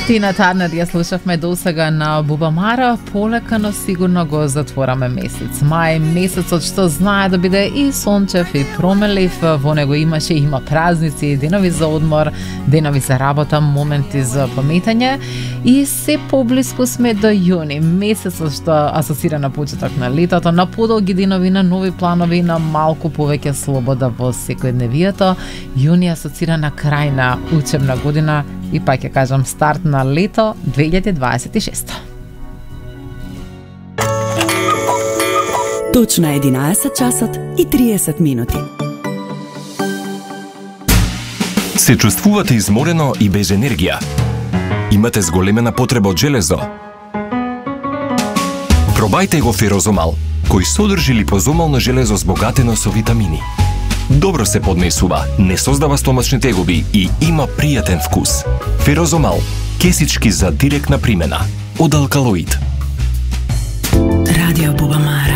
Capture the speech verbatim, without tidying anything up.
Тина Тарнер ја слушавме досега на Бубамара. Полека, но сигурно го затвораме месец мај, месецот што знае да биде и сончев и промелив. Во него имаше и има празници, денови за одмор, денови за работа, моменти за паметање и се поблиску сме до јуни, месецот што асоцира на почеток на летото, на подолги денови, на нови планови, на малку повеќе слобода во секојдневието. Јуни асоцира на крај на учебна година и пак ќе кажам старт на лето две илјади дваесет и шеста. Точно единаесет часот и триесет минути. Се чувствувате изморено и без енергија? Имате зголемена потреба од железо? Пробајте го Ферозомал, кој содржи липозомално железо збогатено со витамини. Добро се поднесува, не создава стомачни тегоби и има пријатен вкус. Ферозомал, кесички за директна примена. Од Алкалоид. Радио Бубамар.